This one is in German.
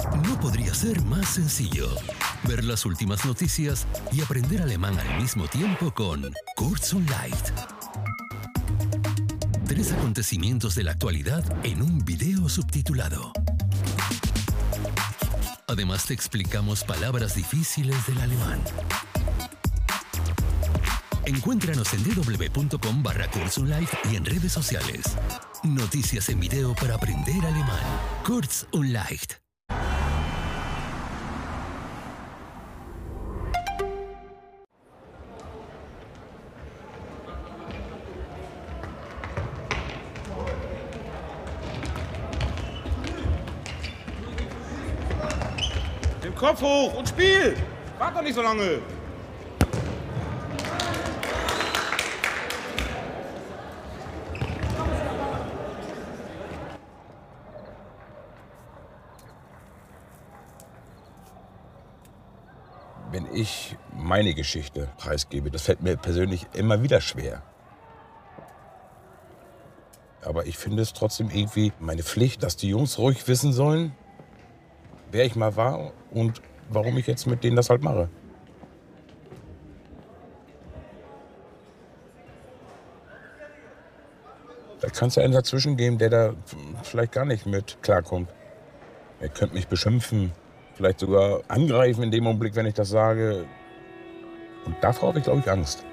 No podría ser más sencillo. Ver las últimas noticias y aprender alemán al mismo tiempo con Kurz und Leicht. 3 acontecimientos de la actualidad en un video subtitulado. Además te explicamos palabras difíciles del alemán. Encuéntranos en www.com/Kurz und Leicht y en redes sociales. Noticias en video para aprender alemán. Kurz und Leicht. Den Kopf hoch und spiel! Wart doch nicht so lange! Wenn ich meine Geschichte preisgebe, das fällt mir persönlich immer wieder schwer. Aber ich finde es trotzdem irgendwie meine Pflicht, dass die Jungs ruhig wissen sollen, wer ich mal war und warum ich jetzt mit denen das halt mache. Da kann es ja einen dazwischen geben, der da vielleicht gar nicht mit klarkommt. Er könnte mich beschimpfen, vielleicht sogar angreifen in dem Augenblick, wenn ich das sage. Und davor habe ich, glaube ich, Angst.